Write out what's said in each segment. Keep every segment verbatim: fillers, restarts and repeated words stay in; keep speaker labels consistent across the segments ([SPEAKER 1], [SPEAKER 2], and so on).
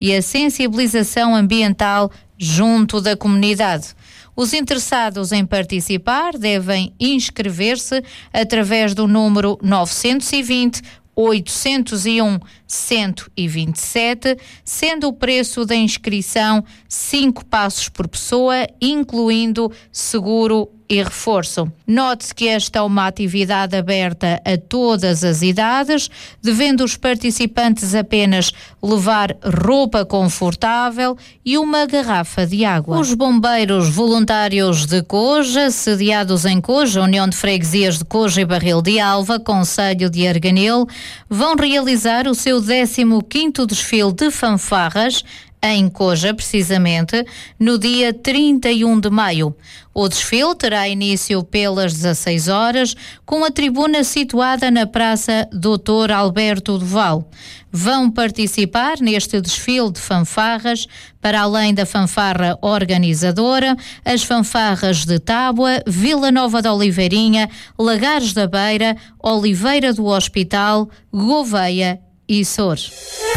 [SPEAKER 1] e a sensibilização ambiental junto da comunidade. Os interessados em participar devem inscrever-se através do número novecentos e vinte, oitocentos e um, cento e vinte e sete, sendo o preço da inscrição cinco passos por pessoa, incluindo seguro e reforço. Note-se que esta é uma atividade aberta a todas as idades, devendo os participantes apenas levar roupa confortável e uma garrafa de água. Os bombeiros voluntários de Coja, sediados em Coja, União de Freguesias de Coja e Barril de Alva, Concelho de Arganil, vão realizar o seu décimo quinto desfile de fanfarras em Coja, precisamente, no dia trinta e um de maio. O desfile terá início pelas dezasseis horas, com a tribuna situada na Praça doutor Alberto Duval. Vão participar neste desfile de fanfarras, para além da fanfarra organizadora, as fanfarras de Tábua, Vila Nova da Oliveirinha, Lagares da Beira, Oliveira do Hospital, Gouveia e Sores.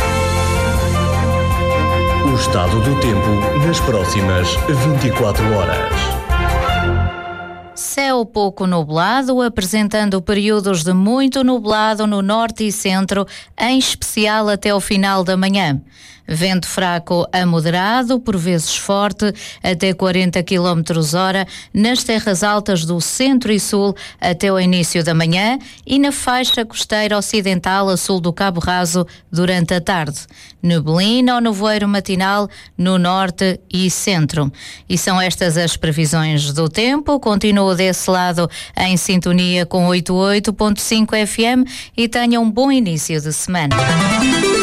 [SPEAKER 2] O estado do tempo nas próximas vinte e quatro horas.
[SPEAKER 1] Céu pouco nublado, apresentando períodos de muito nublado no norte e centro, em especial até o final da manhã. Vento fraco a moderado, por vezes forte, até quarenta quilómetros hora, nas terras altas do centro e sul até o início da manhã e na faixa costeira ocidental a sul do Cabo Raso durante a tarde. Neblina ou nevoeiro matinal no norte e centro. E são estas as previsões do tempo. Continuo desse lado em sintonia com oitenta e oito ponto cinco F M e tenha um bom início de semana.